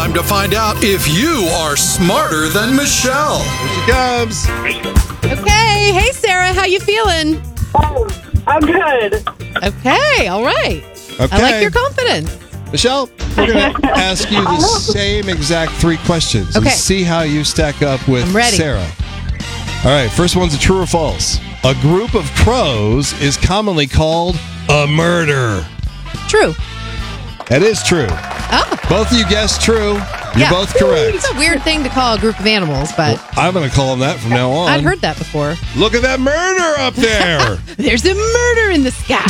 time to find out if you are smarter than Michelle. Here she comes. Okay. Hey, Sarah. How you feeling? Oh, I'm good. Okay. All right. Okay. I like your confidence. Michelle, we're going to ask you the same exact 3 questions and Okay. see how you stack up with I'm ready. Sarah. All right, first one's a true or false. A group of crows is commonly called a murder. True. That is true. Oh. Both of you guessed true. You're both correct. It's a weird thing to call a group of animals, but I'm going to call them that from now on. I'd heard that before. Look at that murder up there. There's a murder in the sky.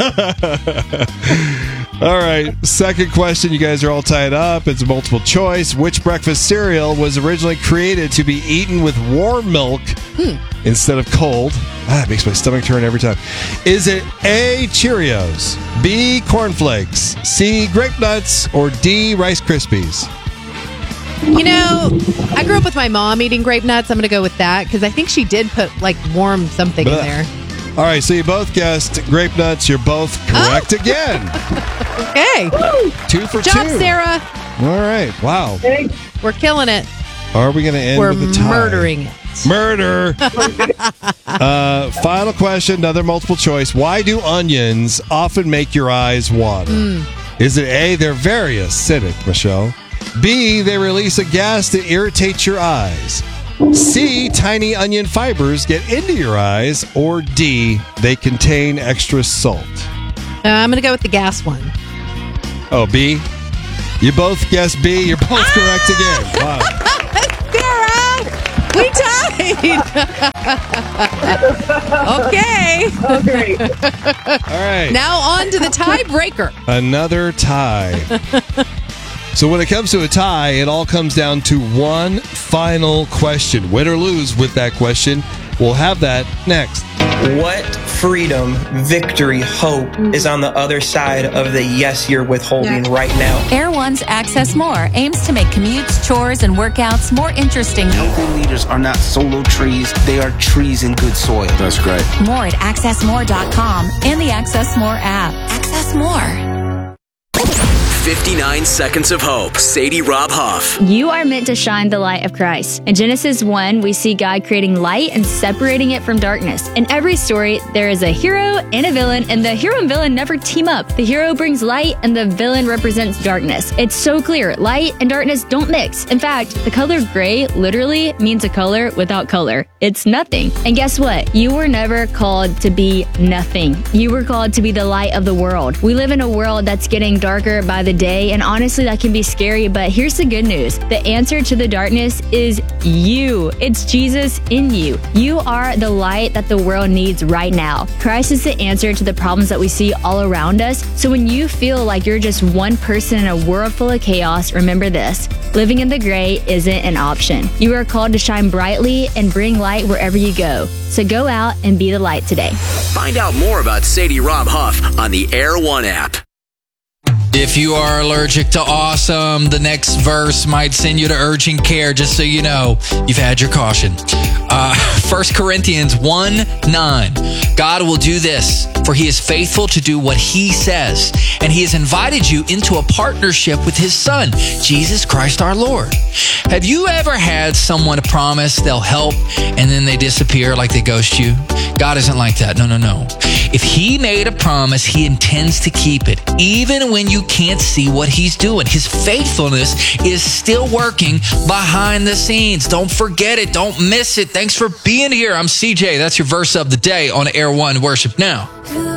All right, second question. You guys are all tied up. It's a multiple choice. Which breakfast cereal was originally created to be eaten with warm milk instead of cold? It makes my stomach turn every time. Is it A, Cheerios, B, cornflakes, C, grape nuts, or D, Rice Krispies? You know, I grew up with my mom eating grape nuts. I'm going to go with that because I think she did put like warm something in there. All right, so you both guessed grape nuts. You're both correct again. Okay. 2 for 2. Job, Sarah. All right, wow. We're killing it. Are we going to end We're with a tie? murdering it. Murder. Final question, another multiple choice. Why do onions often make your eyes water? Is it A, they're very acidic, Michelle? B, they release a gas that irritates your eyes? C, tiny onion fibers get into your eyes? Or D, they contain extra salt? I'm going to go with the gas one. Oh, B? You both guessed B. You're both correct again. Wow. Sarah! We tied! Okay. Oh, great. All right. Now on to the tiebreaker. Another tie. So when it comes to a tie, it all comes down to one final question. Win or lose with that question. We'll have that next. What freedom, victory, hope is on the other side of the yes you're withholding right now? Air One's Access More aims to make commutes, chores, and workouts more interesting. Healthy leaders are not solo trees, they are trees in good soil. That's great. More at accessmore.com and the Access More app. Access More. 59 Seconds of Hope. Sadie Rob Huff. You are meant to shine the light of Christ. In Genesis 1, we see God creating light and separating it from darkness. In every story, there is a hero and a villain, and the hero and villain never team up. The hero brings light, and the villain represents darkness. It's so clear. Light and darkness don't mix. In fact, the color gray literally means a color without color. It's nothing. And guess what? You were never called to be nothing. You were called to be the light of the world. We live in a world that's getting darker by the day, and honestly that can be scary, but here's the good news. The answer to the darkness is you. It's Jesus in you. You are the light that the world needs right now. Christ is the answer to the problems that we see all around us. So when you feel like you're just one person in a world full of chaos, remember this: living in the gray isn't an option. You are called to shine brightly and bring light wherever you go. So go out and be the light today. Find out more about Sadie Rob Huff on the Air One app. If you are allergic to awesome, the next verse might send you to urgent care, just so you know. You've had your caution. 1 Corinthians 1:9. God will do this, for he is faithful to do what he says, and he has invited you into a partnership with his son, Jesus Christ our Lord. Have you ever had someone promise they'll help and then they disappear like they ghost you? God isn't like that. No. If he made a promise, he intends to keep it, even when you can't see what he's doing. His faithfulness is still working behind the scenes. Don't forget it. Don't miss it. Thanks for being here. I'm CJ. That's your verse of the day on Air One Worship Now.